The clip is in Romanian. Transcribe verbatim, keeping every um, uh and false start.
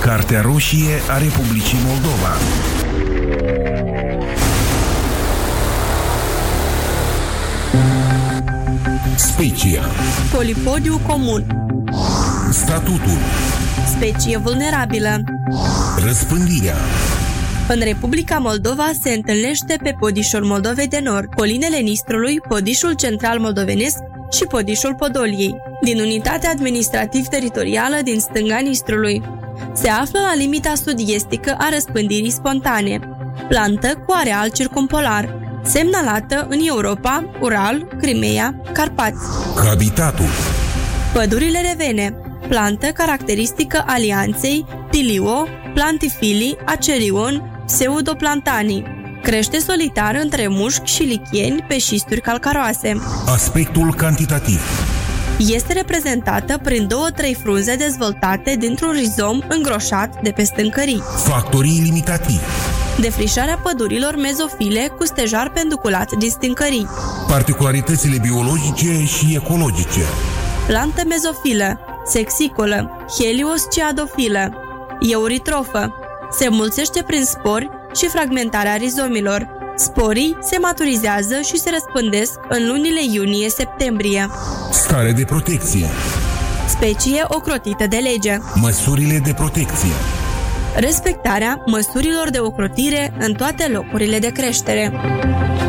Cartea roșie a Republicii Moldova. Specia. Polipodiu comun. Statutul. Specie vulnerabilă. Răspândirea. În Republica Moldova se întâlnește pe Podișul Moldovei de Nord, colinele Nistrului, Podișul Central Moldovenesc și Podișul Podoliei, din unitatea administrativ-teritorială din stânga Nistrului. Se află la limita sud-estică a răspândirii spontane, plantă cu areal circumpolar, semnalată în Europa, Ural, Crimea, Carpați. Habitatul. Pădurile revene, plantă caracteristică alianței Tilio, Plantifili, Acerion, Pseudoplantanii. Crește solitar între mușchi și lichieni pe șisturi calcaroase. Aspectul cantitativ. Este reprezentată prin două-trei frunze dezvoltate dintr-un rizom îngroșat de pe stâncării. Factorii limitativi. Defrișarea pădurilor mezofile cu stejar penduculat din stâncării. Particularitățile biologice și ecologice. Plantă mezofilă, sexicolă, heliosciadofilă, euritrofă. Se mulțește prin spori și fragmentarea rizomilor. Sporii se maturizează și se răspândesc în lunile iunie-septembrie. Stare de protecție. Specie ocrotită de lege. Măsurile de protecție. Respectarea măsurilor de ocrotire în toate locurile de creștere.